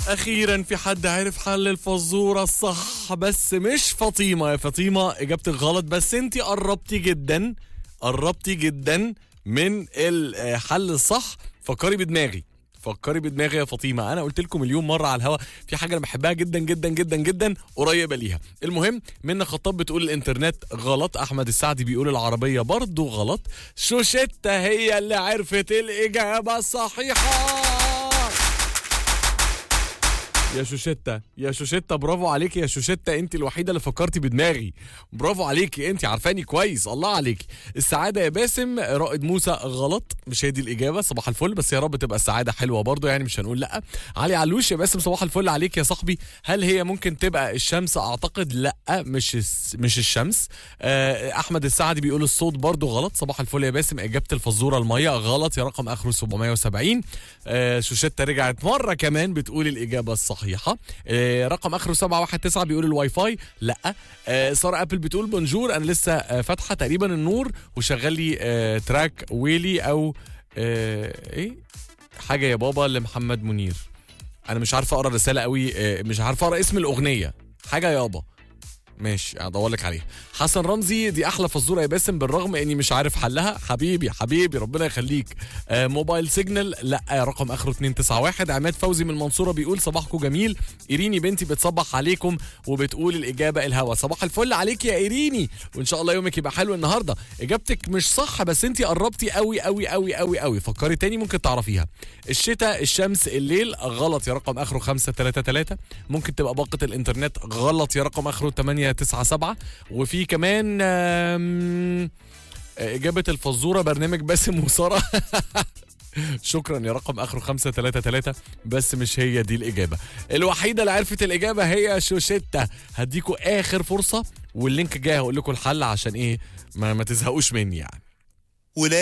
اخيرا في حد عارف حل الفزوره الصح، بس مش فاطمه. يا فاطمه اجابتك غلط، بس انت قربتي جدا، قربتي جدا من الحل الصح. فكري بدماغي، فكري بدماغي يا فاطمه. انا قلت لكم مليون مره على الهوا في حاجه انا بحبها جدا جدا جدا جدا قريبه ليها. المهم، منى خطاب بتقول الانترنت غلط، احمد السعدي بيقول العربيه برضو غلط، شوشتة هي اللي عرفت الاجابه الصحيحه. يا شوشتة، يا شوشتة برافو عليكي يا شوشتة، انت الوحيدة اللي فكرتي بدماغي، برافو عليكي، انت عارفاني كويس، الله عليكي. السعادة يا باسم، رائد موسى غلط، مش هي دي الإجابة. صباح الفل، بس يا رب تبقى السعادة حلوة برضو، يعني مش هنقول لأ. علي علوش يا باسم، صباح الفل عليك يا صاحبي. هل هي ممكن تبقى الشمس؟ أعتقد لأ، مش الشمس. أحمد السعدي بيقول الصوت برضو غلط. صباح الفل يا باسم، إجابة الفزورة المية غلط، يا رقم آخره 770. شوشتة رجعت مرة كمان بتقول الإجابة الصحيحة. رقم اخره 719 بيقول الواي فاي لا. ساره ابل بتقول بونجور، انا لسه فاتحه تقريبا النور وشغل لي تراك ويلي او ايه حاجه يا بابا لمحمد منير. انا مش عارفه اقرا الرساله قوي، مش عارفه اقرا اسم الاغنيه، حاجه يابا ماشي هدور لك عليها. حسن رمزي، دي احلى فزوره يا باسم بالرغم اني مش عارف حلها. حبيبي حبيبي ربنا يخليك. موبايل سيجنال لا، رقم اخره 291. عماد فوزي من المنصوره بيقول صباحكم جميل، ايريني بنتي بتصبح عليكم وبتقول الاجابه الهوا. صباح الفل عليك يا ايريني، وان شاء الله يومك يبقى حلو النهارده. اجابتك مش صح، بس انت قربتي قوي قوي قوي قوي قوي، فكري تاني ممكن تعرفيها. الشتاء، الشمس، الليل غلط، يا رقم اخره 533. ممكن تبقى باقه الانترنت غلط، يا رقم اخره 897. وفي كمان إجابة الفزورة برنامج باسم وسارة. شكرا، يا رقم آخره 533، بس مش هي دي الإجابة. الوحيدة اللي عرفت الإجابة هي شوشتة. هديكوا آخر فرصة، واللينك جاي هقول لكم الحل عشان إيه ما تزهقوش مني يعني.